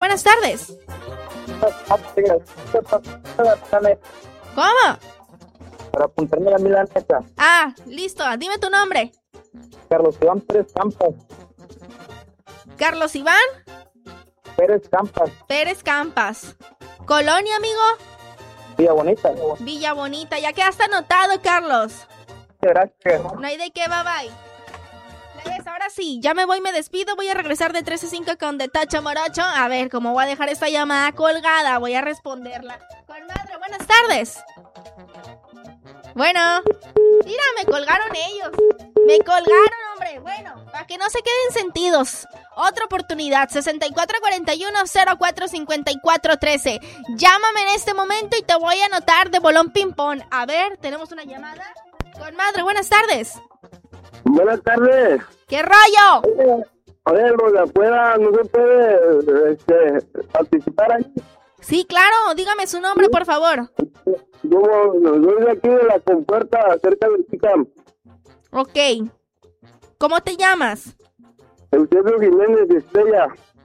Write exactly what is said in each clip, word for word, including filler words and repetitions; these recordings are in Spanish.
buenas tardes. ¿Cómo? Para apuntarme la milanesa. Ah, listo. Dime tu nombre. Carlos Iván Pérez Campas. Carlos Iván Pérez Campas. Pérez Campas. ¿Colonia, amigo? Villa Bonita. Villa Bonita. Ya quedaste anotado, Carlos. Gracias. No hay de qué, bye bye. ¿Ves? Ahora sí, ya me voy, me despido. Voy a regresar de tres a cinco con De Tacho Morocho. A ver, como voy a dejar esta llamada colgada, voy a responderla. Comadre, buenas tardes. Bueno. Mira, me colgaron ellos. Me colgaron, hombre. Bueno, para que no se queden sentidos. Otra oportunidad, sesenta y cuatro cuarenta y uno, cero cuatro cincuenta y cuatro trece. Llámame en este momento y te voy a anotar de bolón ping-pong. A ver, tenemos una llamada. Comadre, buenas tardes. Buenas tardes. ¿Qué rollo? A ver, los de afuera, ¿no se puede este, participar ahí? Sí, claro. Dígame su nombre, por favor. Yo soy de aquí de la Compuerta, cerca del Picam. Ok. ¿Cómo te llamas? Eusebio Jiménez de Estrella.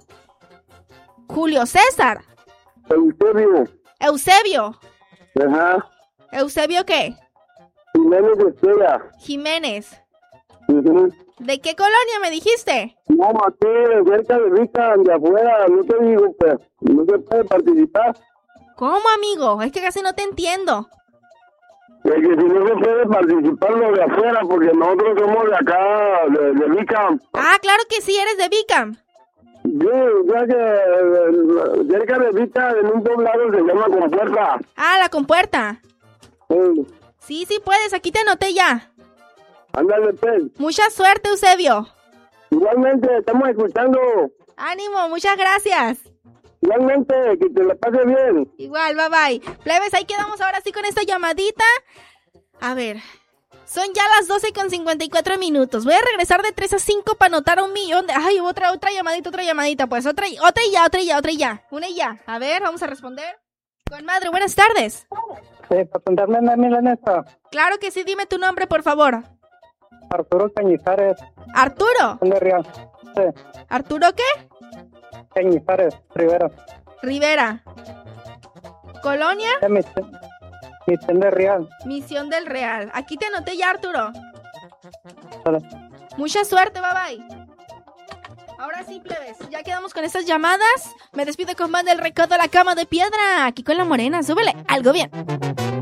Julio César. Eusebio. Eusebio. Ajá. ¿Eusebio qué? Jiménez de Estrella. Jiménez. Uh-huh. ¿De qué colonia me dijiste? No, aquí, cerca de Picam, de afuera, no te digo, pues, no se puede participar. ¿Cómo, amigo? Es que casi no te entiendo. Es que si no se puede participar los de afuera, porque nosotros somos de acá, de, de Picam. Ah, claro que sí, eres de Bicam. Sí, ya que eh, cerca de Picam, en un poblado se llama Compuerta. Ah, la Compuerta. Sí. Sí, sí puedes, aquí te anoté ya. Ándale, pues. Mucha suerte, Eusebio. Igualmente, estamos escuchando. Ánimo, muchas gracias. Igualmente, que te la pase bien. Igual, bye bye. Plebes, ahí quedamos ahora sí con esta llamadita. A ver, son ya las doce con cincuenta y cuatro minutos. Voy a regresar de tres a cinco para anotar un millón de... Ay, otra, otra llamadita, otra llamadita. Pues otra, otra y ya, otra y ya, otra y ya. Una y ya. A ver, vamos a responder. Comadre, buenas tardes. Sí, para apuntarme en la milanesa. Claro que sí, dime tu nombre, por favor. Arturo Cañizares. ¿Arturo? De Real. Sí. ¿Arturo qué? Cañizares, Rivera. Rivera. ¿Colonia? Misión de Real. Misión del Real. Aquí te anoté ya, Arturo. Vale. Mucha suerte, bye bye. Ahora sí, plebes, ya quedamos con estas llamadas. Me despido con más del recodo de la cama de piedra. Aquí con la morena, súbele, algo bien.